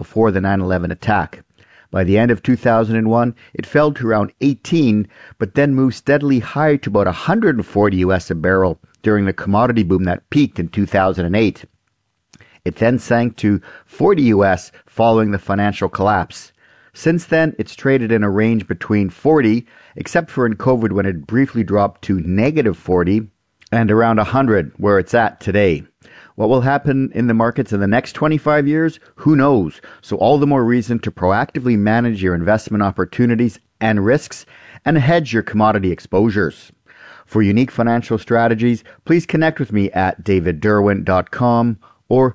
before the 9/11 attack. By the end of 2001, it fell to around 18, but then moved steadily higher to about 140 US a barrel during the commodity boom that peaked in 2008. It then sank to 40 US following the financial collapse. Since then, it's traded in a range between 40, except for in COVID when it briefly dropped to negative 40, and around 100, where it's at today. What will happen in the markets in the next 25 years? Who knows? So all the more reason to proactively manage your investment opportunities and risks and hedge your commodity exposures. For unique financial strategies, please connect with me at davidderwin.com or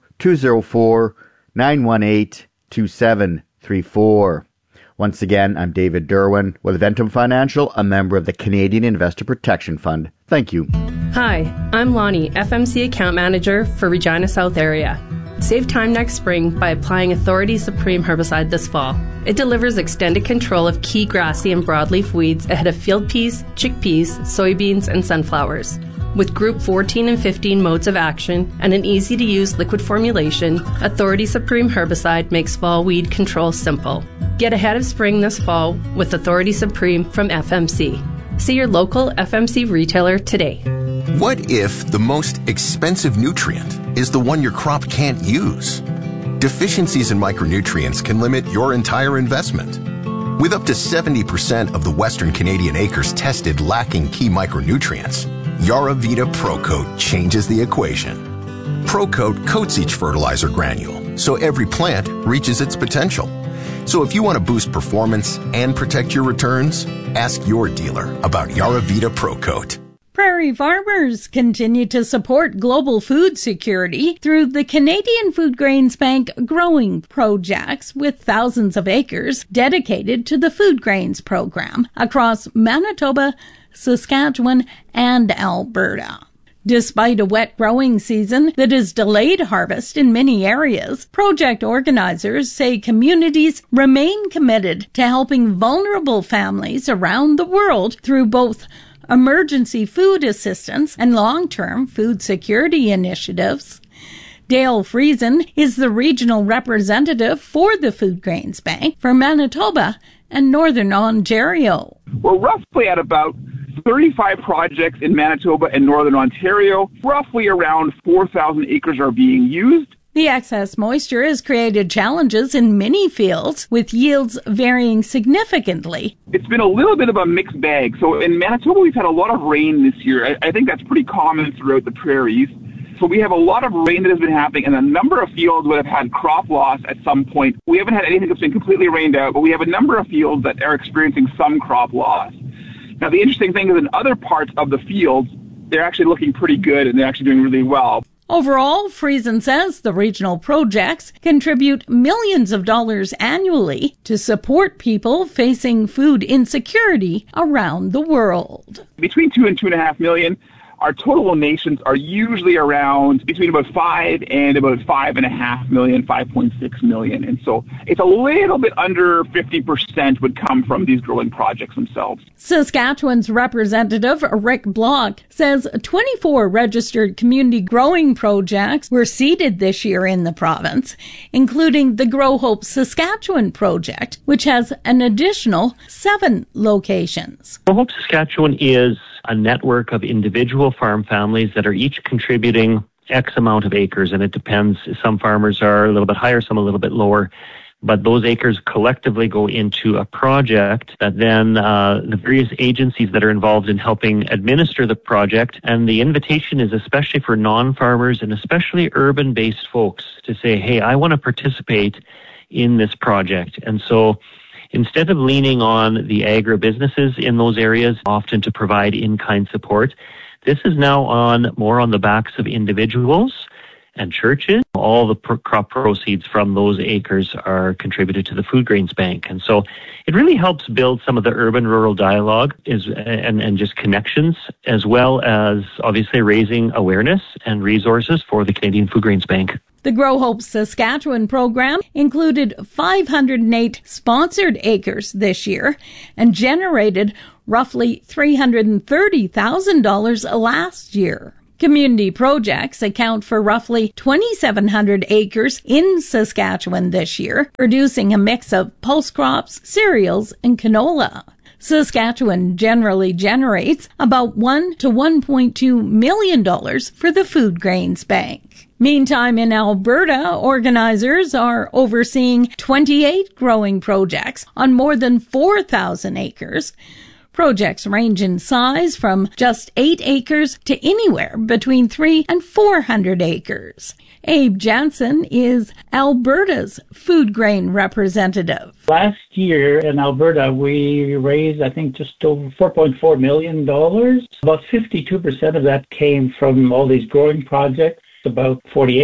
204-918-2734. Once again, I'm David Derwin with Ventum Financial, a member of the Canadian Investor Protection Fund. Thank you. Hi, I'm Lonnie, FMC Account Manager for Regina South Area. Save time next spring by applying Authority Supreme herbicide this fall. It delivers extended control of key grassy and broadleaf weeds ahead of field peas, chickpeas, soybeans, and sunflowers. With Group 14 and 15 modes of action and an easy-to-use liquid formulation, Authority Supreme herbicide makes fall weed control simple. Get ahead of spring this fall with Authority Supreme from FMC. See your local FMC retailer today. What if the most expensive nutrient is the one your crop can't use? Deficiencies in micronutrients can limit your entire investment. With up to 70% of the Western Canadian acres tested lacking key micronutrients, Yaravita ProCoat changes the equation. ProCoat coats each fertilizer granule so every plant reaches its potential. So if you want to boost performance and protect your returns, ask your dealer about Yaravita ProCoat. Prairie farmers continue to support global food security through the Canadian Food Grains Bank growing projects with thousands of acres dedicated to the food grains program across Manitoba, Saskatchewan, and Alberta. Despite a wet growing season that has delayed harvest in many areas, project organizers say communities remain committed to helping vulnerable families around the world through both emergency food assistance and long-term food security initiatives. Dale Friesen is the regional representative for the Food Grains Bank for Manitoba and Northern Ontario. We're roughly at about 35 projects in Manitoba and Northern Ontario. Roughly around 4,000 acres are being used. The excess moisture has created challenges in many fields, with yields varying significantly. It's been a little bit of a mixed bag. So in Manitoba, we've had a lot of rain this year. I think that's pretty common throughout the prairies. So we have a lot of rain that has been happening, and a number of fields would have had crop loss at some point. We haven't had anything that's been completely rained out, but we have a number of fields that are experiencing some crop loss. Now, the interesting thing is in other parts of the fields, they're actually looking pretty good, and they're actually doing really well. Overall, Friesen says the regional projects contribute millions of dollars annually to support people facing food insecurity around the world. Between $2 and $2.5 million, our total donations are usually around between about 5 and about 5.5 million, 5.6 million. And so it's a little bit under 50% would come from these growing projects themselves. Saskatchewan's representative, Rick Block, says 24 registered community growing projects were seeded this year in the province, including the Grow Hope Saskatchewan project, which has an additional 7 locations. Grow Hope Saskatchewan is a network of individual farm families that are each contributing X amount of acres, and it depends. Some farmers are a little bit higher, some a little bit lower, but those acres collectively go into a project that then the various agencies that are involved in helping administer the project, and the invitation is especially for non-farmers and especially urban-based folks to say, hey, I want to participate in this project. And so instead of leaning on the agribusinesses in those areas, often to provide in-kind support, this is now more on the backs of individuals and churches. All the crop proceeds from those acres are contributed to the Food Grains Bank. And so it really helps build some of the urban-rural dialogue and just connections, as well as obviously raising awareness and resources for the Canadian Food Grains Bank. The Grow Hope Saskatchewan program included 508 sponsored acres this year and generated roughly $330,000 last year. Community projects account for roughly 2,700 acres in Saskatchewan this year, producing a mix of pulse crops, cereals, and canola. Saskatchewan generally generates about $1 to $1.2 million for the Food Grains Bank. Meantime, in Alberta, organizers are overseeing 28 growing projects on more than 4,000 acres. Projects range in size from just 8 acres to anywhere between 300 and 400 acres. Abe Jansen is Alberta's food grain representative. Last year in Alberta, we raised, I think, just over $4.4 million. About 52% of that came from all these growing projects. About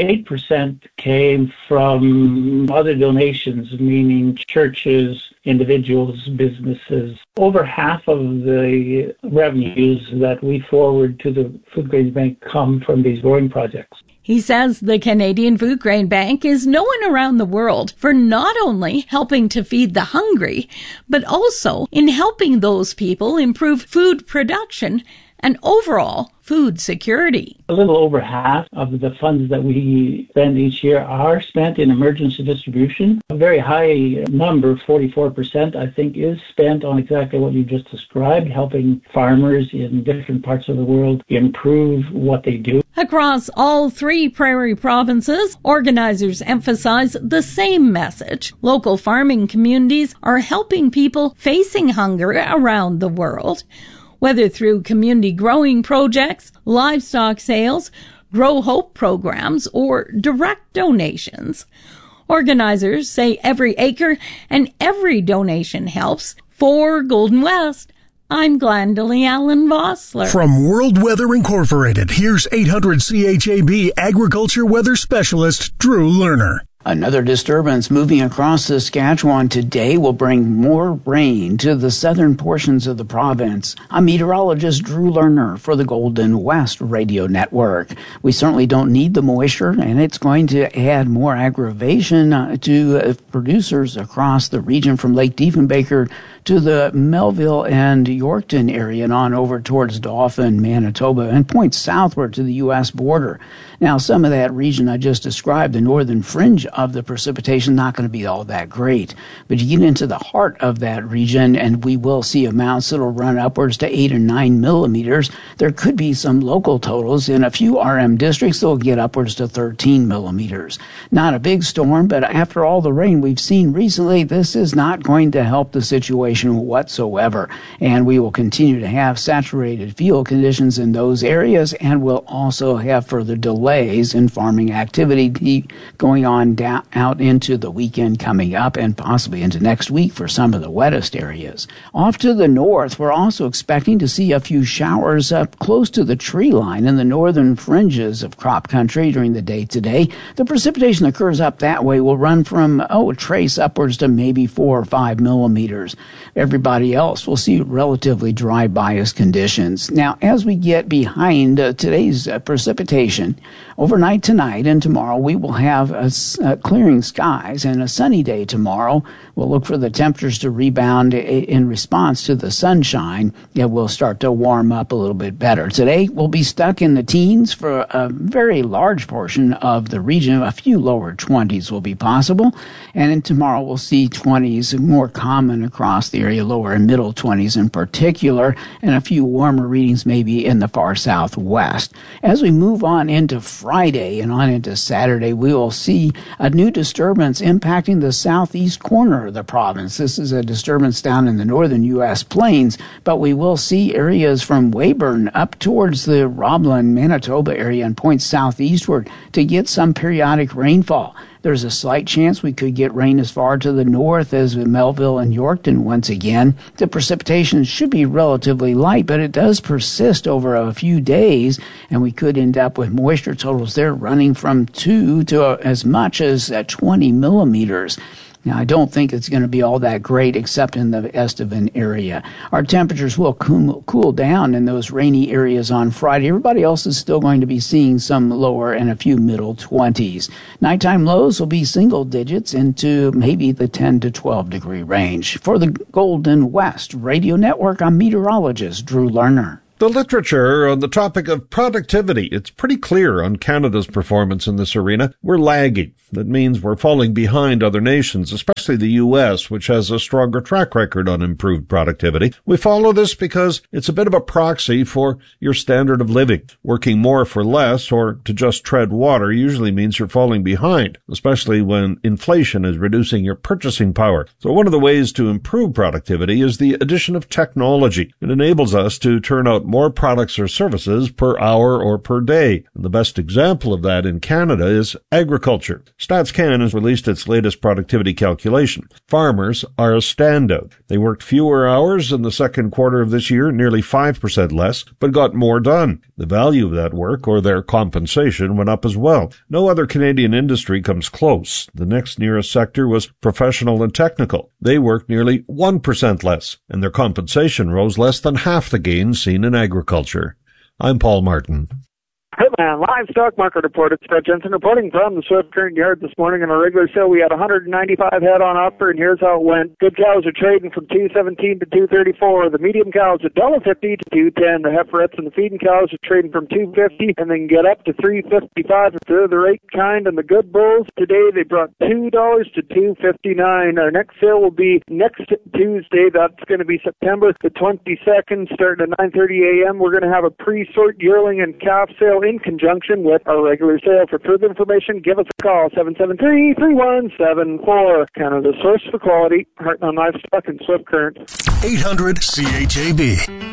48% came from other donations, meaning churches, individuals, businesses. Over half of the revenues that we forward to the Food Grains Bank come from these growing projects. He says the Canadian Food Grain Bank is known around the world for not only helping to feed the hungry, but also in helping those people improve food production and overall food security. A little over half of the funds that we spend each year are spent in emergency distribution. A very high number, 44%, I think, is spent on exactly what you just described, helping farmers in different parts of the world improve what they do. Across all 3 prairie provinces, organizers emphasize the same message. Local farming communities are helping people facing hunger around the world. Whether through community growing projects, livestock sales, Grow Hope programs, or direct donations. Organizers say every acre and every donation helps. For Golden West, I'm Glendalee Allen Vossler. From World Weather Incorporated, here's 800 CHAB Agriculture Weather Specialist Drew Lerner. Another disturbance moving across Saskatchewan today will bring more rain to the southern portions of the province. I'm meteorologist Drew Lerner for the Golden West Radio Network. We certainly don't need the moisture, and it's going to add more aggravation to producers across the region from Lake Diefenbaker to the Melville and Yorkton area and on over towards Dauphin, Manitoba, and points southward to the U.S. border. Now, some of that region I just described, the northern fringe of the precipitation, not going to be all that great. But you get into the heart of that region, and we will see amounts that will run upwards to 8 or 9 millimeters. There could be some local totals in a few RM districts that will get upwards to 13 millimeters. Not a big storm, but after all the rain we've seen recently, this is not going to help the situation whatsoever. And we will continue to have saturated field conditions in those areas, and we'll also have further delays in farming activity going on down out into the weekend coming up and possibly into next week for some of the wettest areas. Off to the north, we're also expecting to see a few showers up close to the tree line in the northern fringes of crop country during the day today. The precipitation occurs up that way will run from a trace upwards to maybe 4 or 5 millimeters. Everybody else will see relatively dry bias conditions. Now, as we get behind today's precipitation, overnight tonight and tomorrow, we will have clearing skies and a sunny day tomorrow. We'll look for the temperatures to rebound in response to the sunshine. It will start to warm up a little bit better. Today, we'll be stuck in the teens for a very large portion of the region. A few lower 20s will be possible. And then tomorrow, we'll see 20s more common across the area, lower and middle 20s in particular, and a few warmer readings maybe in the far southwest. As we move on into Friday and on into Saturday, we will see a new disturbance impacting the southeast corner of the province. This is a disturbance down in the northern U.S. plains, but we will see areas from Weyburn up towards the Roblin, Manitoba area and points southeastward to get some periodic rainfall. There's a slight chance we could get rain as far to the north as Melville and Yorkton once again. The precipitation should be relatively light, but it does persist over a few days, and we could end up with moisture totals there running from 2 to as much as 20 millimeters. Now, I don't think it's going to be all that great except in the Estevan area. Our temperatures will cool down in those rainy areas on Friday. Everybody else is still going to be seeing some lower and a few middle 20s. Nighttime lows will be single digits into maybe the 10 to 12 degree range. For the Golden West Radio Network, I'm meteorologist Drew Lerner. The literature on the topic of productivity, it's pretty clear on Canada's performance in this arena. We're lagging. That means we're falling behind other nations, especially the U.S., which has a stronger track record on improved productivity. We follow this because it's a bit of a proxy for your standard of living. Working more for less or to just tread water usually means you're falling behind, especially when inflation is reducing your purchasing power. So one of the ways to improve productivity is the addition of technology. It enables us to turn out more products or services per hour or per day. And the best example of that in Canada is agriculture. StatsCan has released its latest productivity calculation. Farmers are a standout. They worked fewer hours in the second quarter of this year, nearly 5% less, but got more done. The value of that work, or their compensation, went up as well. No other Canadian industry comes close. The next nearest sector was professional and technical. They worked nearly 1% less, and their compensation rose less than half the gains seen in agriculture. I'm Paul Martin. Hitman Livestock Market Report. It's Fred Jensen reporting from the Swift Current Yard this morning. On a regular sale, we had 195 head on offer, and here's how it went. Good cows are trading from $2.17 to $2.34. The medium cows are $1.50 to $2.10. The heiferettes and the feeding cows are trading from $2.50 and then get up to $3.55 if they're the right kind. And the good bulls today, they brought $2 to $2.59. Our next sale will be next Tuesday. That's going to be September the 22nd, starting at 9:30 a.m. We're going to have a pre-sort yearling and calf sale in conjunction with our regular sale. For further information, give us a call, 773-3174. Canada's source for quality, Heartland Livestock and Swift Current. 800 CHAB.